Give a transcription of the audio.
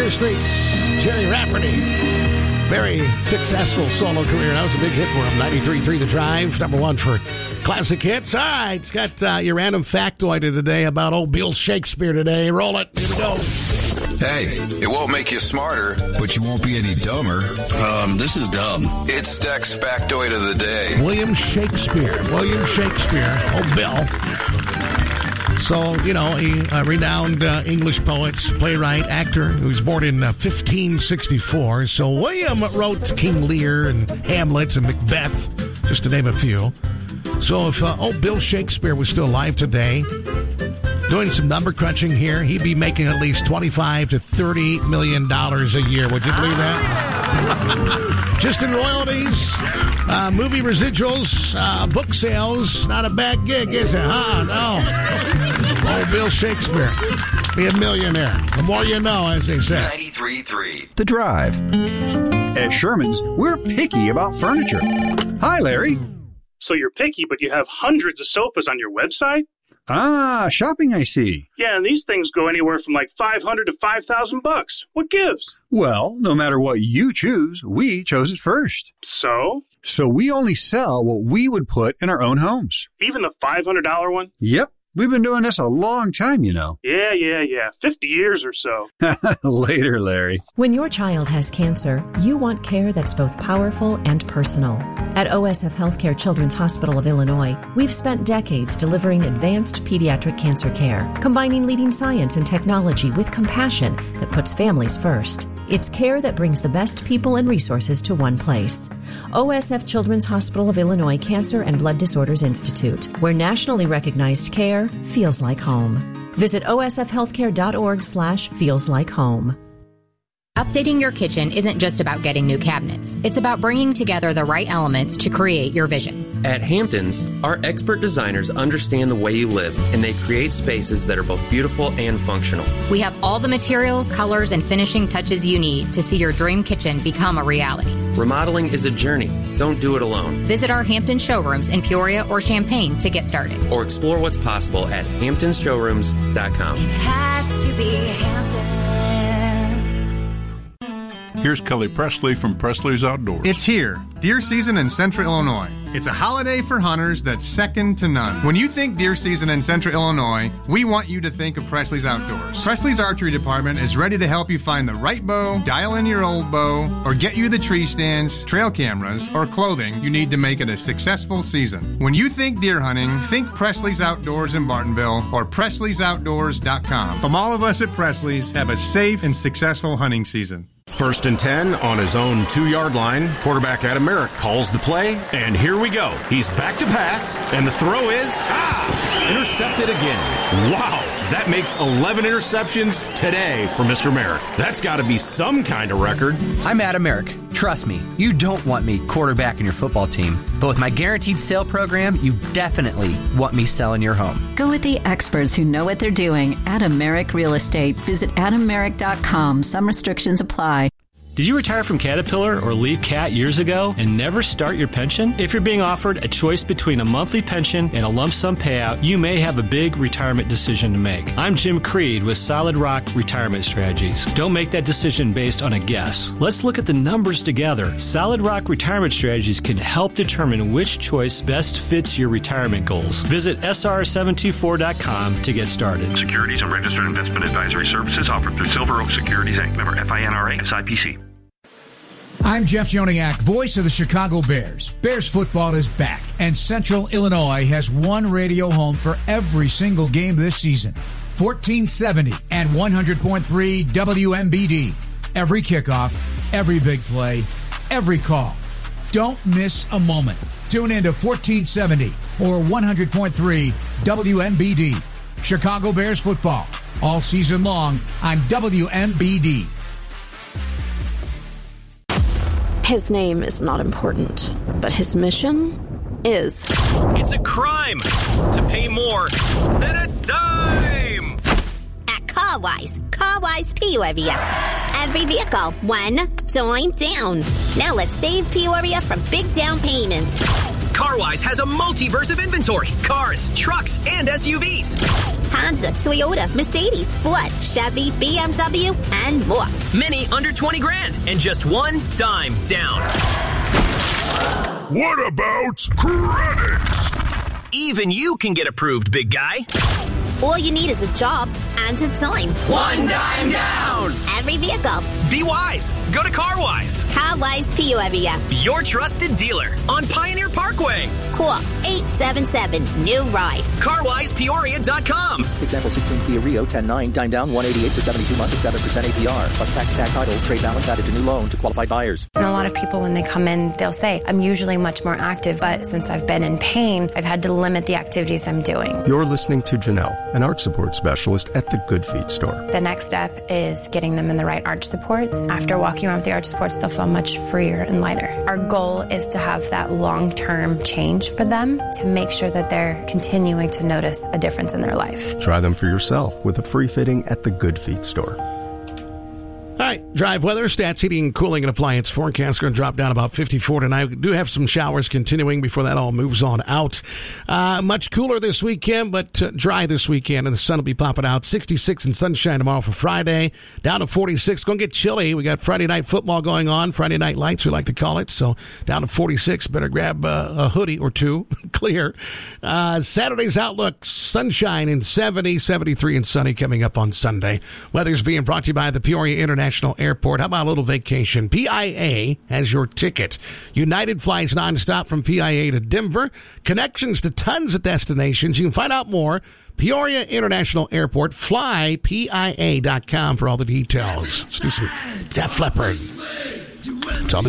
Queer Streets, Jerry Rafferty. Very successful solo career. That was a big hit for him. 93.3 The Drive, number one for classic hits. All right, it's got your random factoid of today about old Bill Shakespeare today. Roll it. Here we go. Hey, it won't make you smarter, but you won't be any dumber. This is dumb. It's Deck's factoid of the day. William Shakespeare. Old Bill. So, a renowned English poet, playwright, actor who was born in 1564. So William wrote King Lear and Hamlet and Macbeth, just to name a few. So if old Bill Shakespeare was still alive today, doing some number crunching here, he'd be making at least $25 to $30 million a year. Would you believe that? Just in royalties, movie residuals, book sales. Not a bad gig, is it? No. Old Bill Shakespeare. Be a millionaire. The more you know, as they say. 93.3 The Drive. At Sherman's, we're picky about furniture. Hi, Larry. So you're picky, but you have hundreds of sofas on your website? Ah, shopping, I see. Yeah, and these things go anywhere from like $500 to $5,000. What gives? Well, no matter what you choose, we chose it first. So? So we only sell what we would put in our own homes. Even the $500 one? Yep. We've been doing this a long time, you know. Yeah. 50 years or so. Later, Larry. When your child has cancer, you want care that's both powerful and personal. At OSF Healthcare Children's Hospital of Illinois, we've spent decades delivering advanced pediatric cancer care, combining leading science and technology with compassion that puts families first. It's care that brings the best people and resources to one place. OSF Children's Hospital of Illinois Cancer and Blood Disorders Institute, where nationally recognized care feels like home. Visit osfhealthcare.org/feelslike-home. Updating your kitchen isn't just about getting new cabinets. It's about bringing together the right elements to create your vision. At Hamptons, our expert designers understand the way you live, and they create spaces that are both beautiful and functional. We have all the materials, colors, and finishing touches you need to see your dream kitchen become a reality. Remodeling is a journey. Don't do it alone. Visit our Hampton showrooms in Peoria or Champaign to get started. Or explore what's possible at hamptonsshowrooms.com. It has to be Hamptons. Here's Kelly Presley from Presley's Outdoors. It's here, deer season in Central Illinois. It's a holiday for hunters that's second to none. When you think deer season in Central Illinois, we want you to think of Presley's Outdoors. Presley's Archery Department is ready to help you find the right bow, dial in your old bow, or get you the tree stands, trail cameras, or clothing you need to make it a successful season. When you think deer hunting, think Presley's Outdoors in Bartonville or Presley'sOutdoors.com. From all of us at Presley's, have a safe and successful hunting season. 1st and 10 on his own 2-yard line. Quarterback Adam Merrick calls the play, and here we go. He's back to pass, and the throw is intercepted again. Wow, that makes 11 interceptions today for Mr. Merrick. That's got to be some kind of record. I'm Adam Merrick. Trust me, you don't want me quarterbacking your football team. But with my guaranteed sale program, you definitely want me selling your home. Go with the experts who know what they're doing. Adam Merrick Real Estate. Visit AdamMerrick.com. Some restrictions apply. Did you retire from Caterpillar or leave CAT years ago and never start your pension? If you're being offered a choice between a monthly pension and a lump sum payout, you may have a big retirement decision to make. I'm Jim Creed with Solid Rock Retirement Strategies. Don't make that decision based on a guess. Let's look at the numbers together. Solid Rock Retirement Strategies can help determine which choice best fits your retirement goals. Visit SR724.com to get started. Securities and registered investment advisory services offered through Silver Oak Securities Inc. Member FINRA SIPC. I'm Jeff Joniak, voice of the Chicago Bears. Bears football is back, and Central Illinois has one radio home for every single game this season. 1470 and 100.3 WMBD. Every kickoff, every big play, every call. Don't miss a moment. Tune in to 1470 or 100.3 WMBD. Chicago Bears football, all season long on WMBD. His name is not important, but his mission is. It's a crime to pay more than a dime. At Carwise Peoria. Every vehicle, $1 dime down. Now let's save Peoria from big down payments. CarWise has a multiverse of inventory. Cars, trucks, and SUVs. Honda, Toyota, Mercedes, Ford, Chevy, BMW, and more. Many under 20 grand and just one dime down. What about credit? Even you can get approved, big guy. All you need is a job and a time. One dime down. Every vehicle. Be wise. Go to CarWise. CarWise Peoria. Your trusted dealer on Pioneer Parkway. Call 877-NEW-RIDE. CarWisePeoria.com. Example 16 Kia Rio 10.9, dime down 188 for 72 months at 7% APR. Plus tax title, trade balance added to new loan to qualified buyers. And a lot of people, when they come in, they'll say, I'm usually much more active, but since I've been in pain, I've had to limit the activities I'm doing. You're listening to Janelle, an arch support specialist at the Good Feet store. The next step is getting them in the right arch supports. After walking around with the arch supports, they'll feel much freer and lighter. Our goal is to have that long-term change for them to make sure that they're continuing to notice a difference in their life. Try them for yourself with a free fitting at the Good Feet store. All right, drive weather, stats, heating, cooling, and appliance forecast going to drop down about 54 tonight. We do have some showers continuing before that all moves on out. Much cooler this weekend, but dry this weekend, and the sun will be popping out. 66 and sunshine tomorrow for Friday, down to 46. Going to get chilly. We got Friday night football going on, Friday night lights, we like to call it. So down to 46. Better grab a hoodie or two, clear. Saturday's outlook, sunshine and 70, 73 and sunny coming up on Sunday. Weather's being brought to you by the Peoria International Airport. How about a little vacation? PIA has your ticket. United flies nonstop from PIA to Denver. Connections to tons of destinations. You can find out more. Peoria International Airport. FlyPIA.com for all the details. Let's do some Def Leppard. It's on the